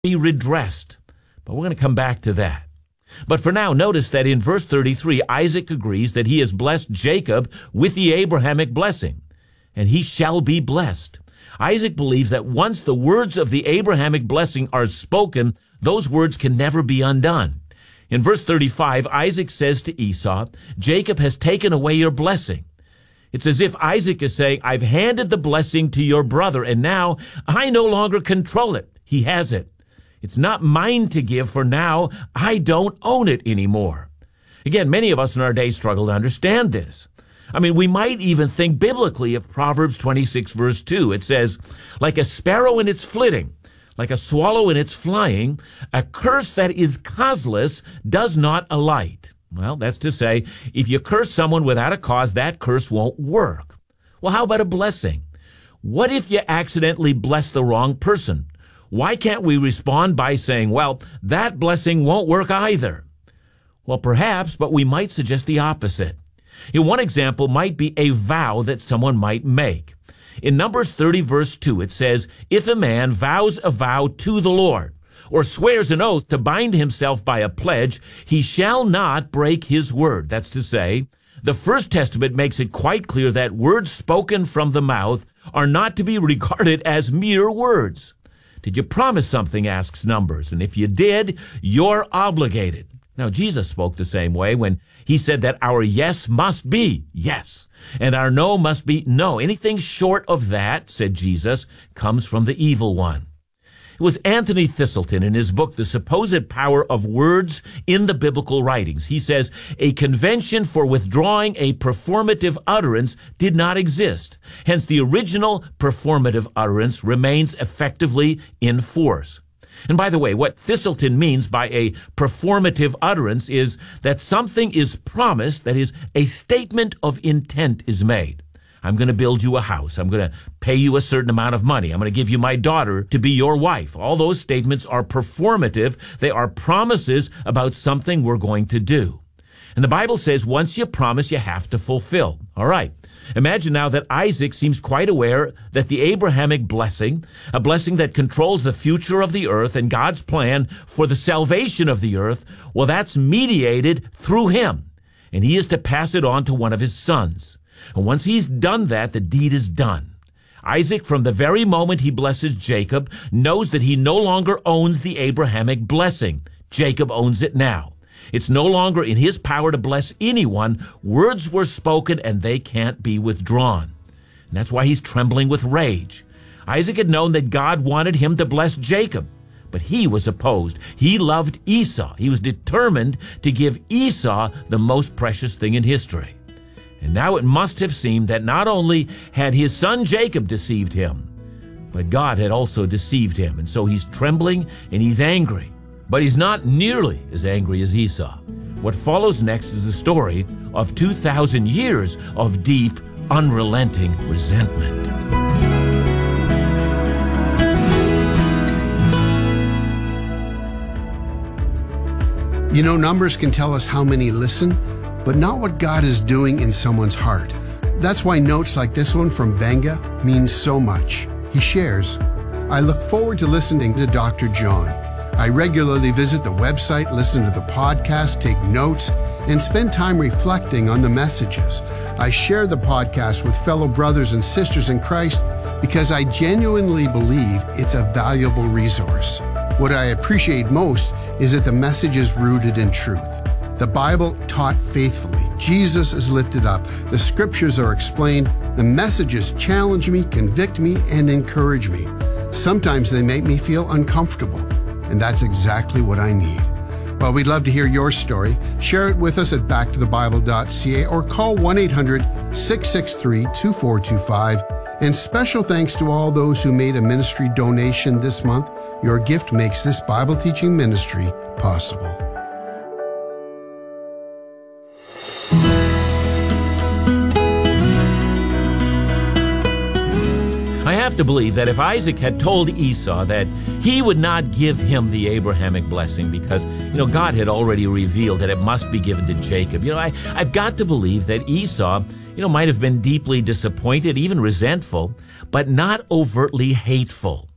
be redressed. But we're going to come back to that. But for now, notice that in verse 33, Isaac agrees that he has blessed Jacob with the Abrahamic blessing, and he shall be blessed. Isaac believes that once the words of the Abrahamic blessing are spoken, those words can never be undone. In verse 35, Isaac says to Esau, Jacob has taken away your blessing. It's as if Isaac is saying, I've handed the blessing to your brother, and now I no longer control it. He has it. It's not mine to give, for now I don't own it anymore. Again, many of us in our day struggle to understand this. I mean, we might even think biblically of Proverbs 26, verse 2. It says, like a sparrow in its flitting, like a swallow in its flying, a curse that is causeless does not alight. Well, that's to say, if you curse someone without a cause, that curse won't work. Well, how about a blessing? What if you accidentally bless the wrong person? Why can't we respond by saying, well, that blessing won't work either? Well, perhaps, but we might suggest the opposite. One example might be a vow that someone might make. In Numbers 30, verse 2, it says, if a man vows a vow to the Lord, or swears an oath to bind himself by a pledge, he shall not break his word. That's to say, the First Testament makes it quite clear that words spoken from the mouth are not to be regarded as mere words. Did you promise something, asks Numbers, and if you did, you're obligated. Now, Jesus spoke the same way when he said that our yes must be yes, and our no must be no. Anything short of that, said Jesus, comes from the evil one. It was Anthony Thistleton in his book, The Supposed Power of Words in the Biblical Writings. He says, a convention for withdrawing a performative utterance did not exist. Hence, the original performative utterance remains effectively in force. And by the way, what Thistleton means by a performative utterance is that something is promised, that is, a statement of intent is made. I'm going to build you a house. I'm going to pay you a certain amount of money. I'm going to give you my daughter to be your wife. All those statements are performative. They are promises about something we're going to do. And the Bible says once you promise, you have to fulfill. All right. Imagine now that Isaac seems quite aware that the Abrahamic blessing, a blessing that controls the future of the earth and God's plan for the salvation of the earth, well, that's mediated through him. And he is to pass it on to one of his sons. And once he's done that, the deed is done. Isaac, from the very moment he blesses Jacob, knows that he no longer owns the Abrahamic blessing. Jacob owns it now. It's no longer in his power to bless anyone. Words were spoken and they can't be withdrawn. And that's why he's trembling with rage. Isaac had known that God wanted him to bless Jacob, but he was opposed. He loved Esau. He was determined to give Esau the most precious thing in history. And now it must have seemed that not only had his son Jacob deceived him, but God had also deceived him. And so he's trembling and he's angry. But he's not nearly as angry as Esau. What follows next is the story of 2,000 years of deep, unrelenting resentment. You know, numbers can tell us how many listen, but not what God is doing in someone's heart. That's why notes like this one from Benga mean so much. He shares, I look forward to listening to Dr. John. I regularly visit the website, listen to the podcast, take notes, and spend time reflecting on the messages. I share the podcast with fellow brothers and sisters in Christ because I genuinely believe it's a valuable resource. What I appreciate most is that the message is rooted in truth. The Bible taught faithfully. Jesus is lifted up. The scriptures are explained. The messages challenge me, convict me, and encourage me. Sometimes they make me feel uncomfortable, and that's exactly what I need. Well, we'd love to hear your story. Share it with us at backtothebible.ca or call 1-800-663-2425. And special thanks to all those who made a ministry donation this month. Your gift makes this Bible teaching ministry possible. I have to believe that if Isaac had told Esau that he would not give him the Abrahamic blessing because, God had already revealed that it must be given to Jacob, I've got to believe that Esau, might have been deeply disappointed, even resentful, but not overtly hateful.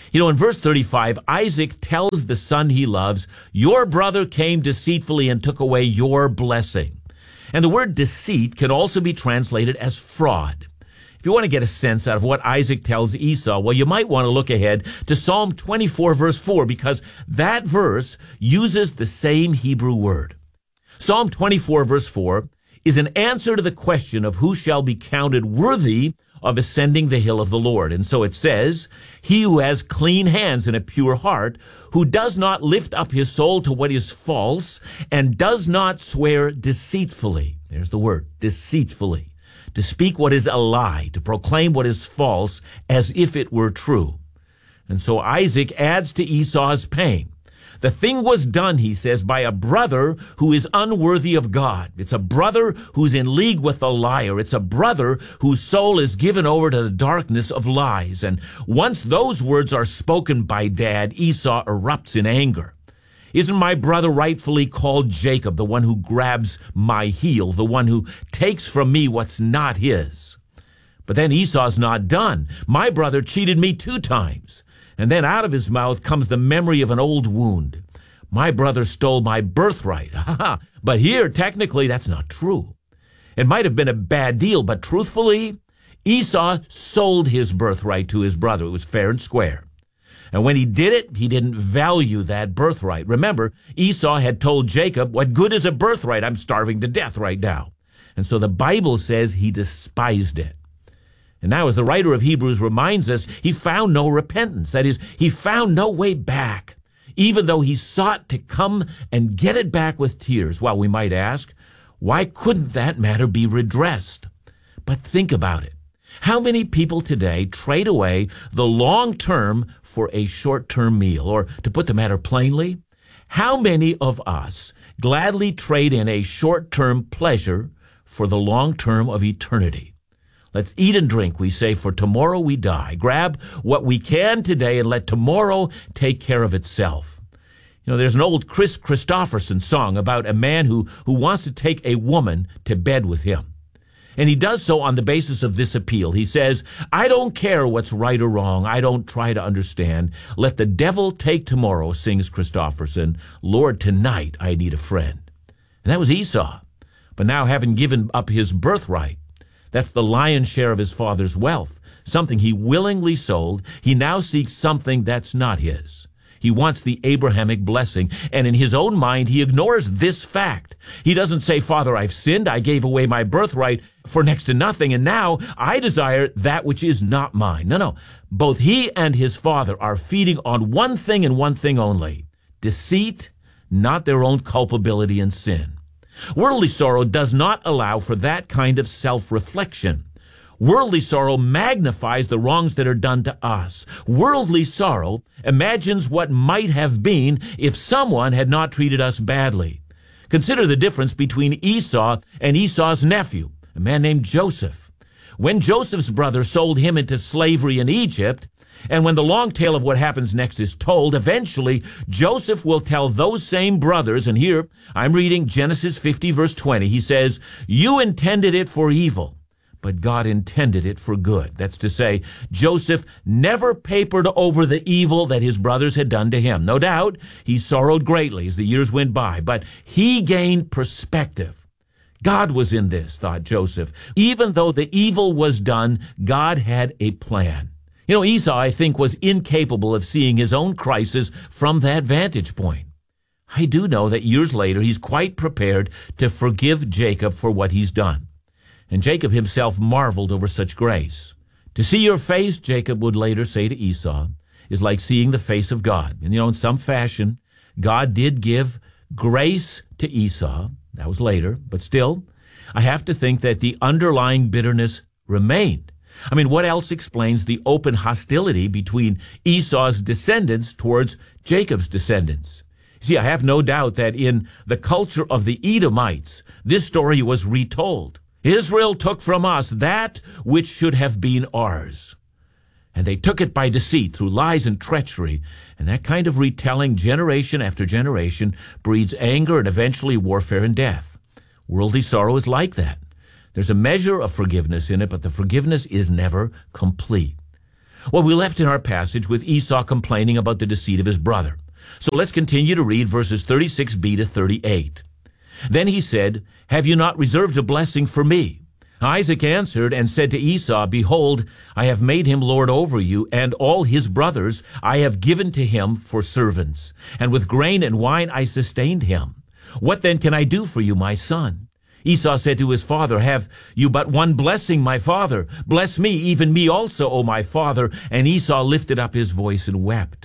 In verse 35, Isaac tells the son he loves, your brother came deceitfully and took away your blessing. And the word deceit can also be translated as fraud. If you want to get a sense out of what Isaac tells Esau, well, you might want to look ahead to Psalm 24, verse 4, because that verse uses the same Hebrew word. Psalm 24, verse 4, is an answer to the question of who shall be counted worthy of ascending the hill of the Lord. And so it says, he who has clean hands and a pure heart, who does not lift up his soul to what is false, and does not swear deceitfully. There's the word, deceitfully. To speak what is a lie, to proclaim what is false as if it were true. And so Isaac adds to Esau's pain. The thing was done, he says, by a brother who is unworthy of God. It's a brother who's in league with a liar. It's a brother whose soul is given over to the darkness of lies. And once those words are spoken by Dad, Esau erupts in anger. Isn't my brother rightfully called Jacob, the one who grabs my heel, the one who takes from me what's not his? But then Esau's not done. My brother cheated me 2 times. And then out of his mouth comes the memory of an old wound. My brother stole my birthright. But here, technically, that's not true. It might have been a bad deal, but truthfully, Esau sold his birthright to his brother. It was fair and square. And when he did it, he didn't value that birthright. Remember, Esau had told Jacob, what good is a birthright? I'm starving to death right now. And so the Bible says he despised it. And now, as the writer of Hebrews reminds us, he found no repentance. That is, he found no way back, even though he sought to come and get it back with tears. Well, we might ask, why couldn't that matter be redressed? But think about it. How many people today trade away the long term for a short-term meal? Or, to put the matter plainly, how many of us gladly trade in a short-term pleasure for the long term of eternity? Let's eat and drink, we say, for tomorrow we die. Grab what we can today and let tomorrow take care of itself. There's an old Chris Christopherson song about a man who wants to take a woman to bed with him. And he does so on the basis of this appeal. He says, I don't care what's right or wrong. I don't try to understand. Let the devil take tomorrow, sings Christopherson. Lord, tonight I need a friend. And that was Esau. But now, having given up his birthright, that's the lion's share of his father's wealth, something he willingly sold, he now seeks something that's not his. He wants the Abrahamic blessing, and in his own mind, he ignores this fact. He doesn't say, Father, I've sinned, I gave away my birthright for next to nothing, and now I desire that which is not mine. No. Both he and his father are feeding on one thing and one thing only, deceit, not their own culpability and sin. Worldly sorrow does not allow for that kind of self-reflection. Worldly sorrow magnifies the wrongs that are done to us. Worldly sorrow imagines what might have been if someone had not treated us badly. Consider the difference between Esau and Esau's nephew, a man named Joseph. When Joseph's brother sold him into slavery in Egypt, and when the long tale of what happens next is told, eventually Joseph will tell those same brothers, and here I'm reading Genesis 50, verse 20. He says, you intended it for evil, but God intended it for good. That's to say, Joseph never papered over the evil that his brothers had done to him. No doubt, he sorrowed greatly as the years went by, but he gained perspective. God was in this, thought Joseph. Even though the evil was done, God had a plan. Esau, I think, was incapable of seeing his own crisis from that vantage point. I do know that years later, he's quite prepared to forgive Jacob for what he's done. And Jacob himself marveled over such grace. To see your face, Jacob would later say to Esau, is like seeing the face of God. And in some fashion, God did give grace to Esau. That was later. But still, I have to think that the underlying bitterness remained. What else explains the open hostility between Esau's descendants towards Jacob's descendants? See, I have no doubt that in the culture of the Edomites, this story was retold. Israel took from us that which should have been ours. And they took it by deceit through lies and treachery. And that kind of retelling generation after generation breeds anger and eventually warfare and death. Worldly sorrow is like that. There's a measure of forgiveness in it, but the forgiveness is never complete. Well, we left in our passage with Esau complaining about the deceit of his brother. So let's continue to read verses 36b to 38. Then he said, "Have you not reserved a blessing for me?" Isaac answered and said to Esau, "Behold, I have made him lord over you, and all his brothers I have given to him for servants, and with grain and wine I sustained him. What then can I do for you, my son?" Esau said to his father, "Have you but one blessing, my father? Bless me, even me also, O my father." And Esau lifted up his voice and wept.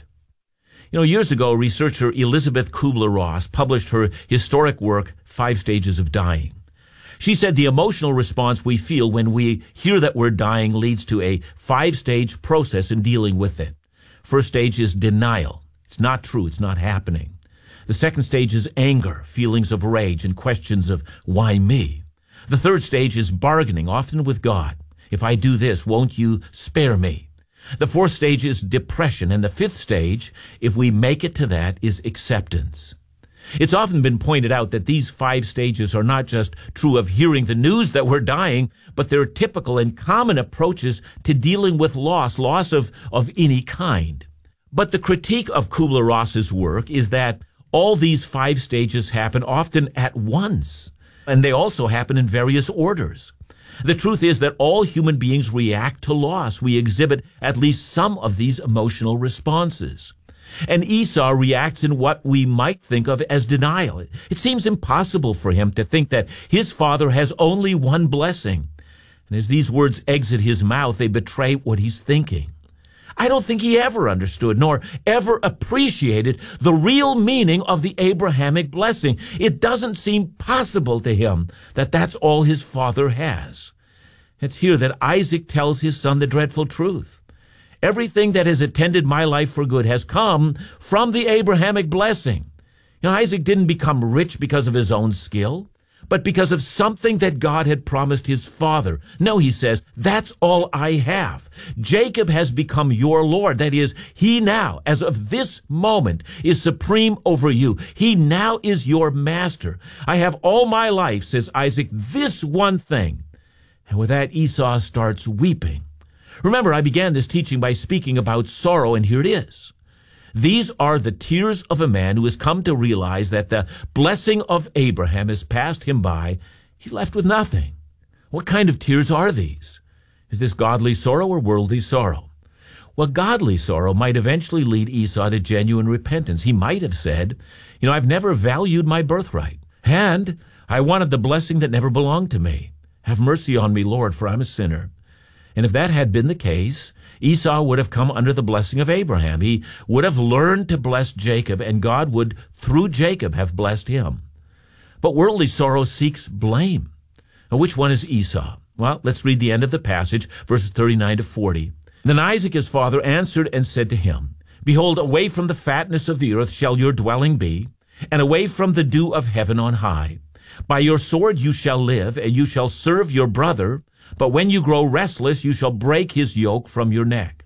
Years ago, researcher Elizabeth Kubler-Ross published her historic work, 5 Stages of Dying. She said the emotional response we feel when we hear that we're dying leads to a 5-stage process in dealing with it. First stage is denial. It's not true. It's not happening. The second stage is anger, feelings of rage, and questions of why me. The third stage is bargaining, often with God. If I do this, won't you spare me? The fourth stage is depression, and the fifth stage, if we make it to that, is acceptance. It's often been pointed out that these 5 stages are not just true of hearing the news that we're dying, but they're typical and common approaches to dealing with loss of any kind. But the critique of Kubler-Ross's work is that all these 5 stages happen often at once, and they also happen in various orders. The truth is that all human beings react to loss. We exhibit at least some of these emotional responses. And Esau reacts in what we might think of as denial. It seems impossible for him to think that his father has only one blessing. And as these words exit his mouth, they betray what he's thinking. I don't think he ever understood nor ever appreciated the real meaning of the Abrahamic blessing. It doesn't seem possible to him that that's all his father has. It's here that Isaac tells his son the dreadful truth. Everything that has attended my life for good has come from the Abrahamic blessing. Isaac didn't become rich because of his own skill, but because of something that God had promised his father. No, he says, that's all I have. Jacob has become your Lord. That is, he now, as of this moment, is supreme over you. He now is your master. I have all my life, says Isaac, this one thing. And with that, Esau starts weeping. Remember, I began this teaching by speaking about sorrow, and here it is. These are the tears of a man who has come to realize that the blessing of Abraham has passed him by. He's left with nothing. What kind of tears are these? Is this godly sorrow or worldly sorrow? Well, godly sorrow might eventually lead Esau to genuine repentance. He might have said, I've never valued my birthright, and I wanted the blessing that never belonged to me. Have mercy on me, Lord, for I'm a sinner. And if that had been the case, Esau would have come under the blessing of Abraham. He would have learned to bless Jacob, and God would, through Jacob, have blessed him. But worldly sorrow seeks blame. Now, which one is Esau? Well, let's read the end of the passage, verses 39 to 40. Then Isaac his father answered and said to him, Behold, away from the fatness of the earth shall your dwelling be, and away from the dew of heaven on high. By your sword you shall live, and you shall serve your brother, but when you grow restless, you shall break his yoke from your neck.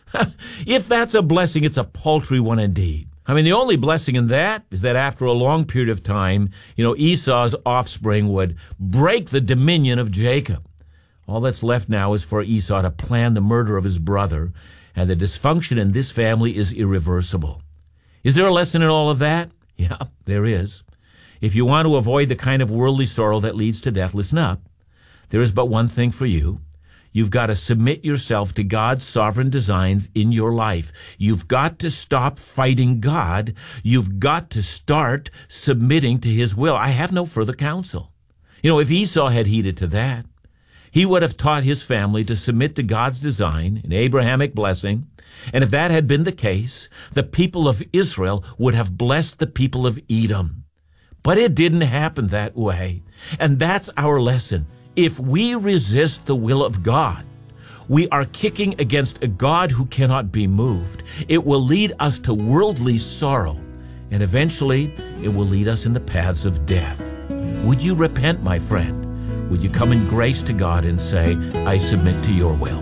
If that's a blessing, it's a paltry one indeed. The only blessing in that is that after a long period of time, Esau's offspring would break the dominion of Jacob. All that's left now is for Esau to plan the murder of his brother, and the dysfunction in this family is irreversible. Is there a lesson in all of that? Yeah, there is. If you want to avoid the kind of worldly sorrow that leads to death, listen up. There is but one thing for you. You've got to submit yourself to God's sovereign designs in your life. You've got to stop fighting God. You've got to start submitting to his will. I have no further counsel. If Esau had heeded to that, he would have taught his family to submit to God's design, an Abrahamic blessing. And if that had been the case, the people of Israel would have blessed the people of Edom. But it didn't happen that way. And that's our lesson. If we resist the will of God, we are kicking against a God who cannot be moved. It will lead us to worldly sorrow, and eventually it will lead us in the paths of death. Would you repent, my friend? Would you come in grace to God and say, I submit to your will?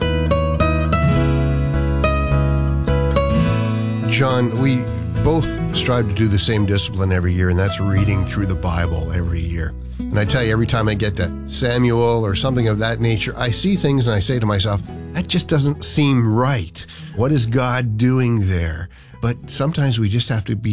John, we both strive to do the same discipline every year, and that's reading through the Bible every year. And I tell you, every time I get to Samuel or something of that nature, I see things and I say to myself, That just doesn't seem right. What is God doing there? But sometimes we just have to be